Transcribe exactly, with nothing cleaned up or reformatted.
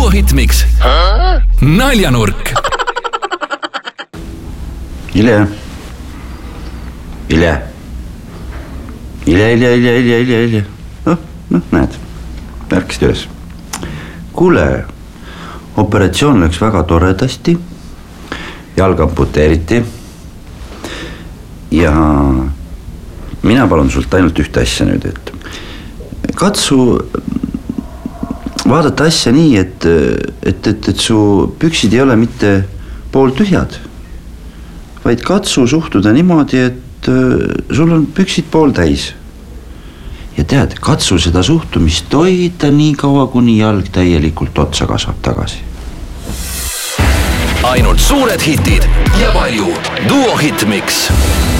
Duo Hitmix Naljanurk. Ile Ile Ile, Ile, Ile, Ile, Ile, Ile. noh, noh, näed, märkisid üles. Kuule, operatsioon läks väga toredasti, jalg amputeeriti ja mina palun sult ainult ühte asja nüüd, et katsu vaadata asja nii, et, et, et, et su püksid ei ole mitte pool tühjad, vaid katsu suhtuda niimoodi, et sul on püksid pool täis. Ja tead, katsu seda suhtumist hoida nii kaua, kuni jalg täielikult otsa kasvab tagasi. Ainult suured hitid ja palju Duo Hitmix.